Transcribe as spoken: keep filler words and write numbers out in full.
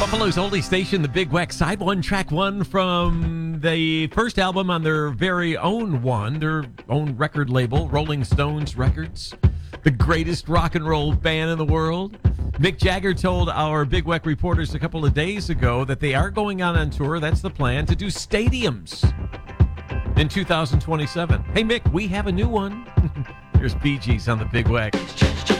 Buffalo's oldie station, the Big Weck, side one, track one from the first album on their very own one, their own record label, Rolling Stones Records, the greatest rock and roll band in the world. Mick Jagger told our Big Weck reporters a couple of days ago that they are going out on tour. That's the plan, to do stadiums in two thousand twenty-seven. Hey, Mick, we have a new one. Here's Bee Gees on the Big Weck.